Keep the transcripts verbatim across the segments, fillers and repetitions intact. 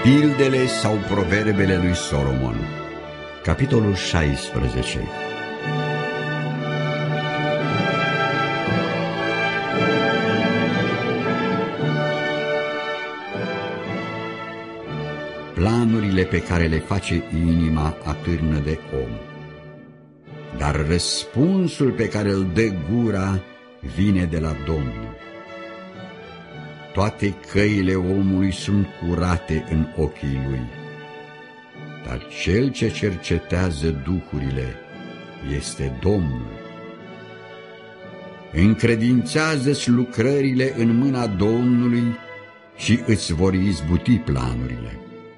Pildele sau proverbele lui Solomon, capitolul șaisprezece. Planurile pe care le face inima atârnă de om, dar răspunsul pe care îl dă gura vine de la Domnul. Toate căile omului sunt curate în ochii lui, dar cel ce cercetează duhurile este Domnul. Încredințează-ți lucrările în mâna Domnului și îți vor izbuti planurile.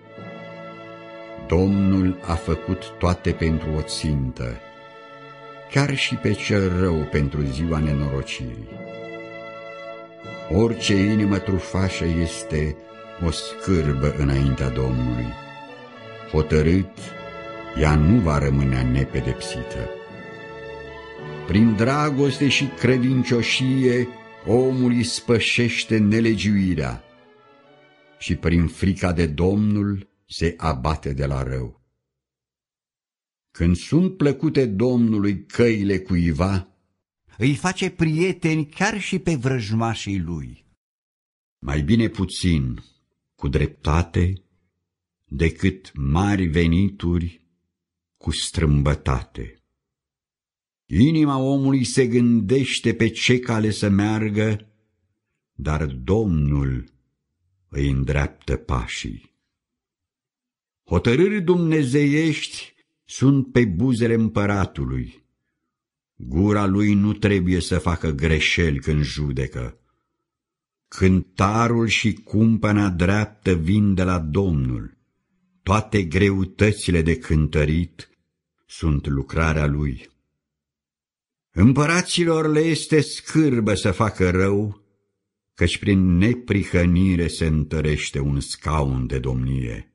Domnul a făcut toate pentru o țintă, chiar și pe cel rău pentru ziua nenorocirii. Orice inimă trufașă este o scârbă înaintea Domnului. Hotărât, ea nu va rămâne nepedepsită. Prin dragoste și credincioșie, omul îi spășește nelegiuirea și prin frica de Domnul se abate de la rău. Când sunt plăcute Domnului căile cuiva, îi face prieteni chiar și pe vrăjmașii lui. Mai bine puțin cu dreptate decât mari venituri cu strâmbătate. Inima omului se gândește pe ce cale să meargă, dar Domnul îi îndreaptă pașii. Hotărâri dumnezeiești sunt pe buzele împăratului. Gura lui nu trebuie să facă greșeli când judecă. Cântarul și cumpăna dreaptă vin de la Domnul. Toate greutățile de cântărit sunt lucrarea lui. Împăraților le este scârbă să facă rău, căci prin neprihănire se întărește un scaun de domnie.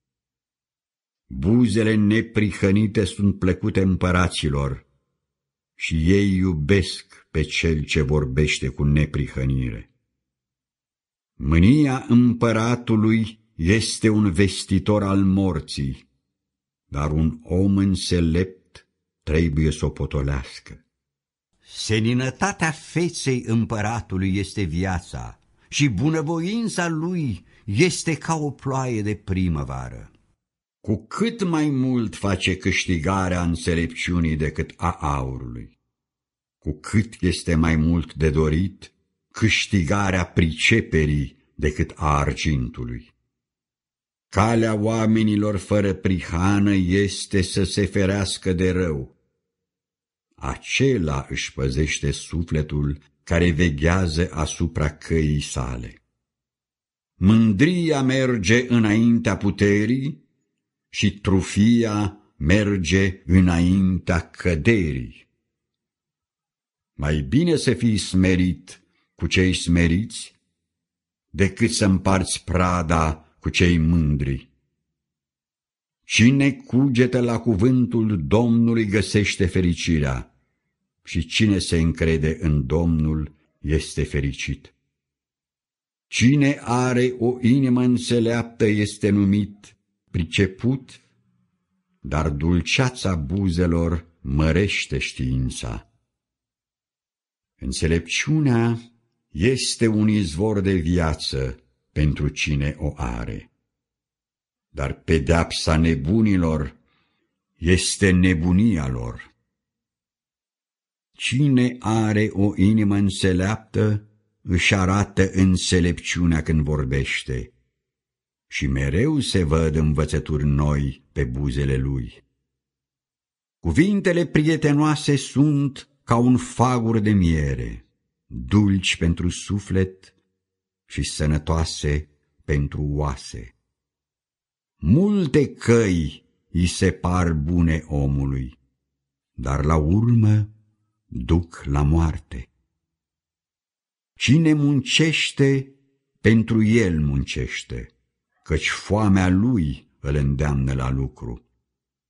Buzele neprihănite sunt plăcute împăraților, și ei iubesc pe cel ce vorbește cu neprihănire. Mânia împăratului este un vestitor al morții, dar un om înțelept trebuie să o potolească. Seninătatea feței împăratului este viața și bunăvoința lui este ca o ploaie de primăvară. Cu cât mai mult face câștigarea înțelepciunii decât a aurului, cu cât este mai mult de dorit câștigarea priceperii decât a argintului. Calea oamenilor fără prihană este să se ferească de rău. Acela își păzește sufletul care veghează asupra căii sale. Mândria merge înaintea puterii și trufia merge înaintea căderii. Mai bine să fii smerit cu cei smeriți decât să împarți prada cu cei mândri. Cine cugetă la cuvântul Domnului găsește fericirea și cine se încrede în Domnul este fericit. Cine are o inimă înțeleaptă este numit priceput, dar dulceața buzelor mărește știința. Înțelepciunea este un izvor de viață pentru cine o are, dar pedeapsa nebunilor este nebunia lor. Cine are o inimă înțeleaptă își arată înțelepciunea când vorbește, și mereu se văd învățături noi pe buzele lui. Cuvintele prietenoase sunt ca un fagur de miere, dulci pentru suflet și sănătoase pentru oase. Multe căi îi se par bune omului, dar la urmă duc la moarte. Cine muncește, pentru el muncește, căci foamea lui îl îndeamnă la lucru.